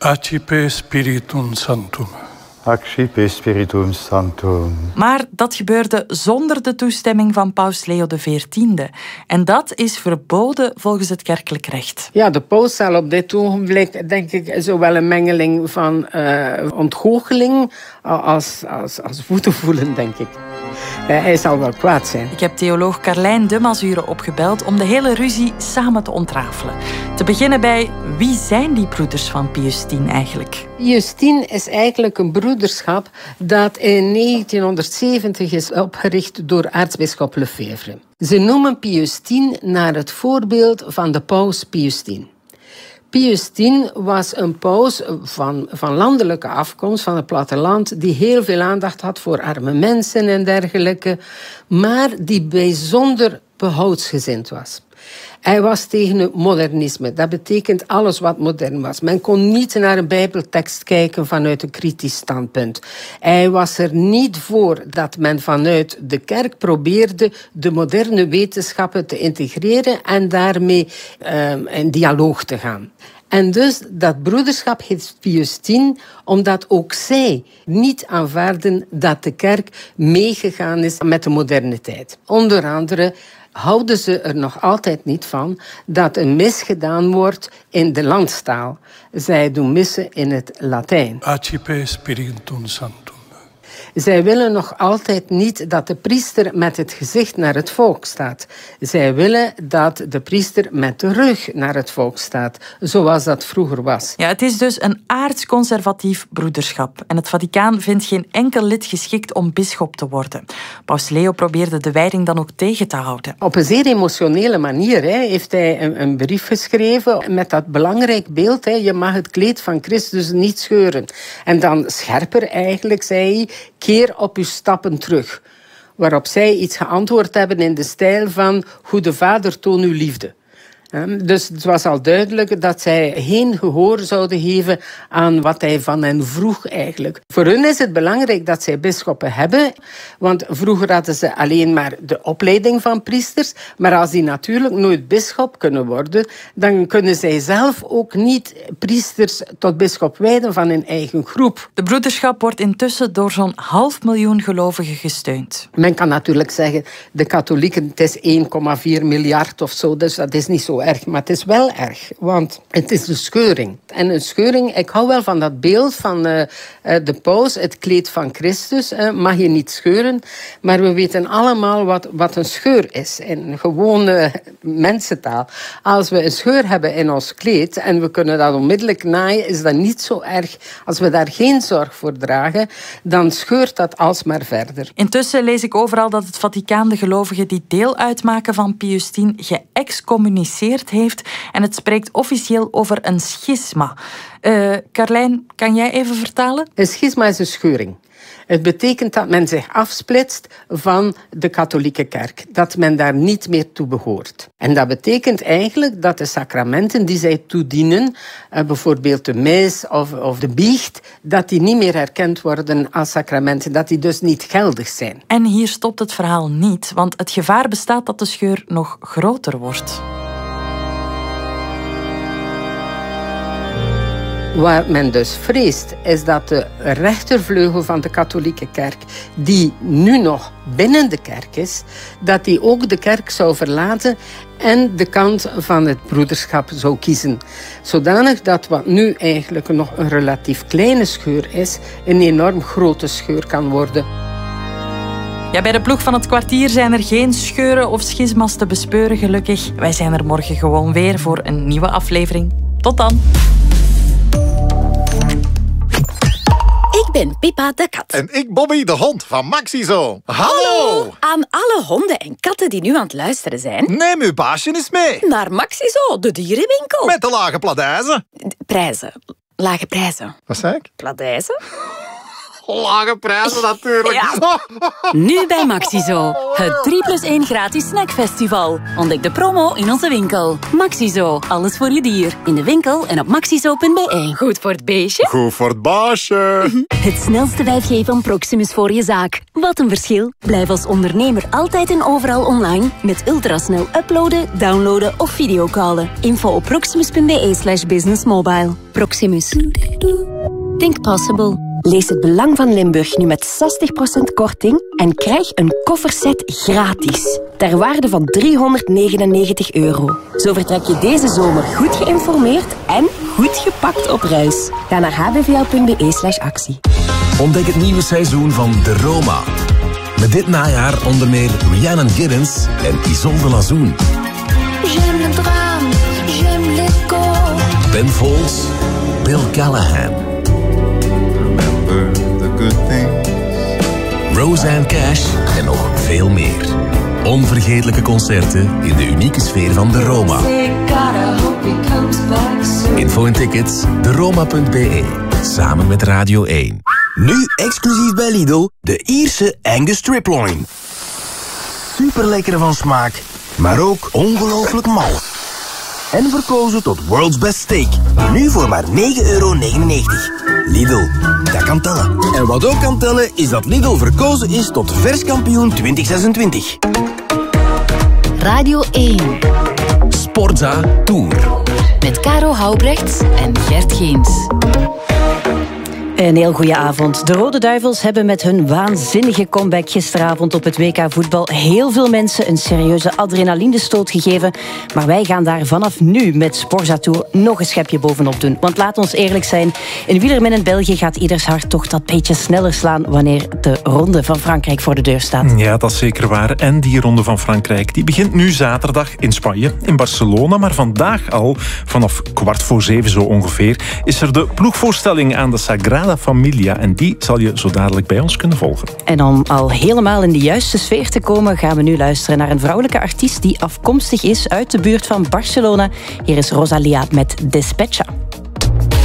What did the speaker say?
Accipe Spiritum Sanctum. Accipe Spiritum Sanctum. Maar dat gebeurde zonder de toestemming van paus Leo XIV. En dat is verboden volgens het kerkelijk recht. Ja, de paus zal op dit ogenblik, denk ik, zowel een mengeling van ontgoocheling als woede voelen, denk ik. Hij zal wel kwaad zijn. Ik heb theoloog Carlijn de Mazure opgebeld om de hele ruzie samen te ontrafelen. Te beginnen bij wie zijn die broeders van Pius X eigenlijk? Pius X is eigenlijk een broederschap dat in 1970 is opgericht door aartsbisschop Lefevre. Ze noemen Pius X naar het voorbeeld van de paus Pius X. Pius X was een paus van landelijke afkomst, van het platteland, die heel veel aandacht had voor arme mensen en dergelijke, maar die bijzonder behoudsgezind was. Hij was tegen het modernisme. Dat betekent alles wat modern was. Men kon niet naar een bijbeltekst kijken vanuit een kritisch standpunt. Hij was er niet voor dat men vanuit de kerk probeerde de moderne wetenschappen te integreren en daarmee in dialoog te gaan. En dus dat broederschap heet Pius X, omdat ook zij niet aanvaarden dat de kerk meegegaan is met de moderne tijd. Onder andere houden ze er nog altijd niet van dat een mis gedaan wordt in de landstaal. Zij doen missen in het Latijn. Accipe Spiritum Sanctum. Zij willen nog altijd niet dat de priester met het gezicht naar het volk staat. Zij willen dat de priester met de rug naar het volk staat, zoals dat vroeger was. Ja, het is dus een aartsconservatief broederschap. En het Vaticaan vindt geen enkel lid geschikt om bisschop te worden. Paus Leo probeerde de wijding dan ook tegen te houden. Op een zeer emotionele manier heeft hij een brief geschreven met dat belangrijk beeld. Je mag het kleed van Christus niet scheuren. En dan scherper eigenlijk zei hij, keer op uw stappen terug. Waarop zij iets geantwoord hebben in de stijl van Goede Vader, toon uw liefde. Dus het was al duidelijk dat zij geen gehoor zouden geven aan wat hij van hen vroeg eigenlijk. Voor hun is het belangrijk dat zij bisschoppen hebben, want vroeger hadden ze alleen maar de opleiding van priesters, maar als die natuurlijk nooit bisschop kunnen worden, dan kunnen zij zelf ook niet priesters tot bisschop wijden van hun eigen groep. De broederschap wordt intussen door zo'n 500.000 gelovigen gesteund. Men kan natuurlijk zeggen, de katholieken, het is 1,4 miljard of zo, dus dat is niet zo erg, maar het is wel erg, want het is een scheuring. En een scheuring, ik hou wel van dat beeld van de paus, het kleed van Christus, mag je niet scheuren, maar we weten allemaal wat een scheur is, in gewone mensentaal. Als we een scheur hebben in ons kleed en we kunnen dat onmiddellijk naaien, is dat niet zo erg. Als we daar geen zorg voor dragen, dan scheurt dat alsmaar verder. Intussen lees ik overal dat het Vaticaan de gelovigen die deel uitmaken van Pius X geëxcommuniceerd heeft en het spreekt officieel over een schisma. Carlijn, kan jij even vertalen? Een schisma is een scheuring. Het betekent dat men zich afsplitst van de katholieke kerk. Dat men daar niet meer toe behoort. En dat betekent eigenlijk dat de sacramenten die zij toedienen, bijvoorbeeld de mis of de biecht, dat die niet meer erkend worden als sacramenten. Dat die dus niet geldig zijn. En hier stopt het verhaal niet, want het gevaar bestaat dat de scheur nog groter wordt. Waar men dus vreest, is dat de rechtervleugel van de katholieke kerk, die nu nog binnen de kerk is, dat die ook de kerk zou verlaten en de kant van het broederschap zou kiezen. Zodanig dat wat nu eigenlijk nog een relatief kleine scheur is, een enorm grote scheur kan worden. Ja, bij de ploeg van het kwartier zijn er geen scheuren of schisma's te bespeuren, gelukkig. Wij zijn er morgen gewoon weer voor een nieuwe aflevering. Tot dan! Ik ben Pippa de kat. En ik Bobby de hond van Maxizo. Hallo! Aan alle honden en katten die nu aan het luisteren zijn. Neem uw baasje eens mee. Naar Maxizo, de dierenwinkel. Met de lage pladijzen. Prijzen. Lage prijzen. Wat zei ik? Pladijzen? Lage prijzen natuurlijk. Ja. Nu bij Maxizo. Het 3+1 gratis snackfestival. Ontdek de promo in onze winkel. Maxizo. Alles voor je dier. In de winkel en op maxizo.be. Goed voor het beestje. Goed voor het baasje. Het snelste 5G van Proximus voor je zaak. Wat een verschil. Blijf als ondernemer altijd en overal online. Met ultrasnel uploaden, downloaden of videocallen. Info op proximus.be/businessmobile. Proximus. Think possible. Lees het Belang van Limburg nu met 60% korting en krijg een kofferset gratis. Ter waarde van €399. Zo vertrek je deze zomer goed geïnformeerd en goed gepakt op reis. Ga naar hbvl.be/actie. Ontdek het nieuwe seizoen van De Roma. Met dit najaar onder meer Rhiannon Giddens en Isolde Lazoen. J'aime le drame, j'aime l'écho. Ben Folds, Bill Callahan. Remember the good things. Roseanne Cash en nog veel meer. Onvergetelijke concerten in de unieke sfeer van De Roma. Info en tickets, deroma.be. Samen met Radio 1. Nu exclusief bij Lidl, de Ierse Angus Striploin. Super lekker van smaak, maar ook ongelooflijk mal. En verkozen tot World's Best Steak. Nu voor maar €9,99. Lidl, dat kan tellen. En wat ook kan tellen is dat Lidl verkozen is tot verskampioen 2026. Radio 1. Sportza Tour. Met Caro Houbrechts en Gert Geens. Een heel goede avond. De Rode Duivels hebben met hun waanzinnige comeback gisteravond op het WK voetbal heel veel mensen een serieuze adrenalinestoot gegeven. Maar wij gaan daar vanaf nu met Sportza Tour nog een schepje bovenop doen. Want laat ons eerlijk zijn, in wielermin in België gaat ieders hart toch dat beetje sneller slaan wanneer de Ronde van Frankrijk voor de deur staat. Ja, dat is zeker waar. En die Ronde van Frankrijk die begint nu zaterdag in Spanje, in Barcelona. Maar vandaag al, vanaf 6:15 zo ongeveer, is er de ploegvoorstelling aan de Sagrada Familia. En die zal je zo dadelijk bij ons kunnen volgen. En om al helemaal in de juiste sfeer te komen, gaan we nu luisteren naar een vrouwelijke artiest die afkomstig is uit de buurt van Barcelona. Hier is Rosalia met Despecha.